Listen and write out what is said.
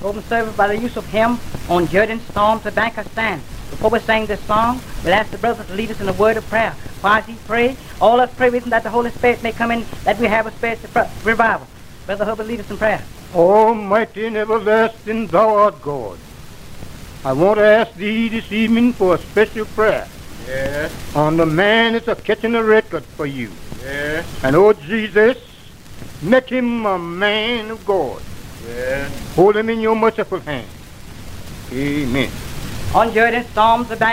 open service by the use of hymn on Jordan storms the bank I stand. Before we sing this song, we'll ask the brothers to lead us in a word of prayer. While he pray, all us pray reason that the Holy Spirit may come in, that we have a spiritual revival. Brother Hubbard, lead us in prayer. Almighty and everlasting, thou art God. I want to ask thee this evening for a special prayer. Yes. On the man that's a catching a record for you. Yes. And oh Jesus, make him a man of God. Yes. Hold him in your merciful hand. Amen. On Jordan storms the bank